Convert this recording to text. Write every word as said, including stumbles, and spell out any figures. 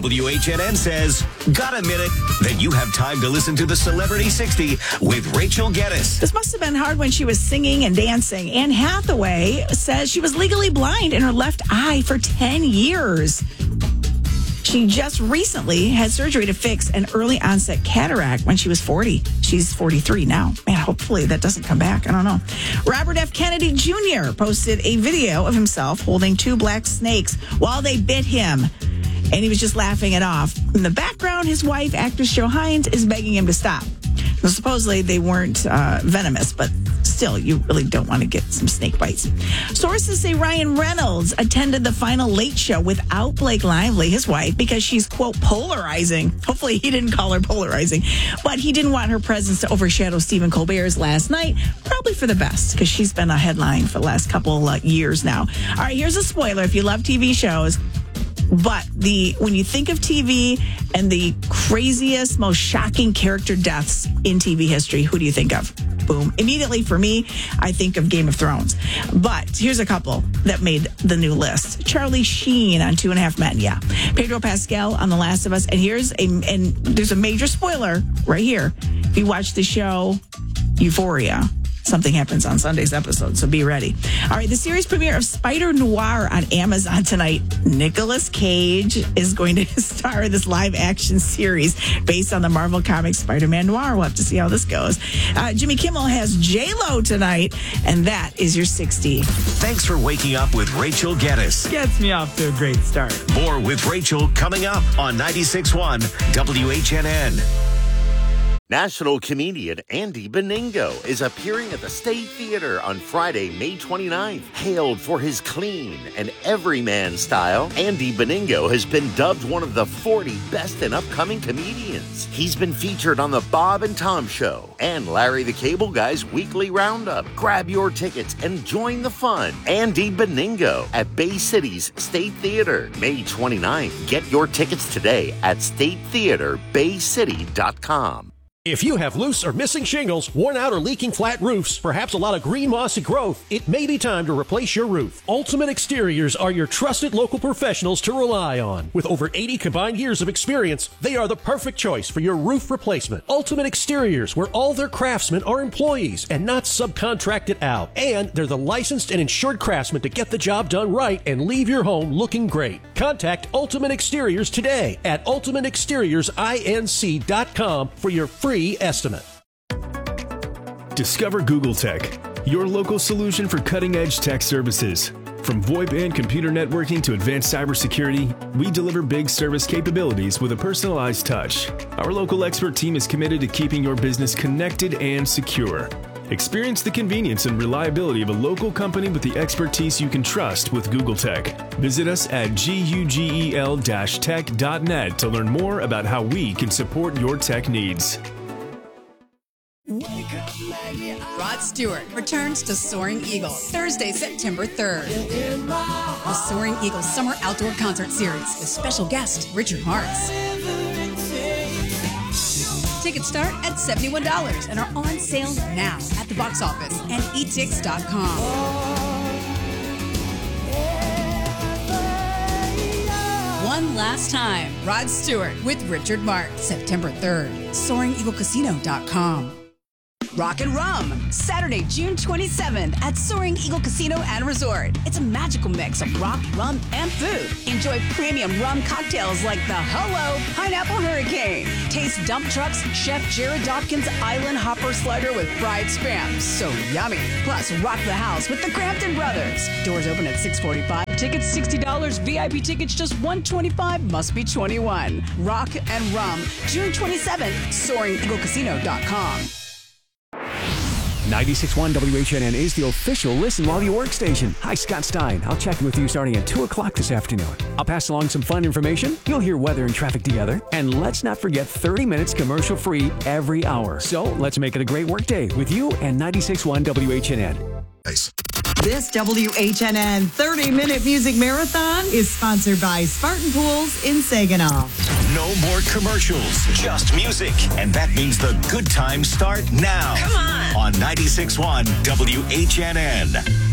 W H N N says, got a minute? Then you have time to listen to the Celebrity sixty with Rachel Geddes. This must have been hard when she was singing and dancing. Anne Hathaway says she was legally blind in her left eye for ten years. She just recently had surgery to fix an early onset cataract when she was forty. She's forty-three now. Man, hopefully that doesn't come back. I don't know. Robert F. Kennedy Junior posted a video of himself holding two black snakes while they bit him. And he was just laughing it off. In the background, his wife, actress Jo Hines, is begging him to stop. So supposedly they weren't uh, venomous, but still, you really don't want to get some snake bites. Sources say Ryan Reynolds attended the final Late Show without Blake Lively, his wife, because she's, quote, polarizing. Hopefully he didn't call her polarizing. But he didn't want her presence to overshadow Stephen Colbert's last night, probably for the best, because she's been a headline for the last couple uh, years now. All right, here's a spoiler. If you love T V shows, but the when you think of T V and the craziest, most shocking character deaths in T V history, who do you think of? Boom. Immediately for me, I think of Game of Thrones. But here's a couple that made the new list. Charlie Sheen on Two and a Half Men, yeah. Pedro Pascal on The Last of Us. And here's a and there's a major spoiler right here. If you watch the show Euphoria, something happens on Sunday's episode, so be ready. All right, the series premiere of Spider Noir on Amazon tonight. Nicolas Cage is going to star in this live-action series based on the Marvel Comics Spider-Man Noir. We'll have to see how this goes. Uh, Jimmy Kimmel has J-Lo tonight, and that is your sixty. Thanks for waking up with Rachel Geddes. Gets me off to a great start. More with Rachel coming up on ninety-six point one W H N N. National comedian Andy Beningo is appearing at the State Theater on Friday, May twenty-ninth. Hailed for his clean and everyman style, Andy Beningo has been dubbed one of the forty best and upcoming comedians. He's been featured on The Bob and Tom Show and Larry the Cable Guy's Weekly Roundup. Grab your tickets and join the fun. Andy Beningo at Bay City's State Theater, May twenty-ninth. Get your tickets today at state theater bay city dot com. If you have loose or missing shingles, worn out or leaking flat roofs, perhaps a lot of green mossy growth, it may be time to replace your roof. Ultimate Exteriors are your trusted local professionals to rely on. With over eighty combined years of experience, they are the perfect choice for your roof replacement. Ultimate Exteriors, where all their craftsmen are employees and not subcontracted out. And they're the licensed and insured craftsmen to get the job done right and leave your home looking great. Contact Ultimate Exteriors today at ultimate exteriors inc dot com for your free estimate. Discover Google Tech, your local solution for cutting-edge tech services. From VoIP and computer networking to advanced cybersecurity, we deliver big service capabilities with a personalized touch. Our local expert team is committed to keeping your business connected and secure. Experience the convenience and reliability of a local company with the expertise you can trust with Google Tech. Visit us at gugel dash tech dot net to learn more about how we can support your tech needs. Rod Stewart returns to Soaring Eagle Thursday, September third. The Soaring Eagle Summer Outdoor Concert Series with special guest Richard Marx. Tickets start at seventy-one dollars and are on sale now at the box office and e tix dot com. One last time, Rod Stewart with Richard Marx, September third, soaring eagle casino dot com. Rock and Rum, Saturday, June twenty-seventh at Soaring Eagle Casino and Resort. It's a magical mix of rock, rum, and food. Enjoy premium rum cocktails like the Hello Pineapple Hurricane. Taste Dump Truck's Chef Jared Dawkins Island Hopper Slider with fried spam. So yummy. Plus, rock the house with the Crampton Brothers. Doors open at six forty-five. Tickets sixty dollars. V I P tickets just one hundred twenty-five dollars. Must be twenty-one. Rock and Rum, June twenty-seventh, soaring eagle casino dot com. ninety-six point one W H N N is the official Listen While You Work station. Hi, Scott Stein. I'll check in with you starting at two o'clock this afternoon. I'll pass along some fun information. You'll hear weather and traffic together. And let's not forget thirty minutes commercial-free every hour. So let's make it a great work day with you and ninety-six point one W H N N. Nice. This W H N N thirty-minute music marathon is sponsored by Spartan Pools in Saginaw. No more commercials, just music. And that means the good times start now. Come on. On ninety-six point one W H N N.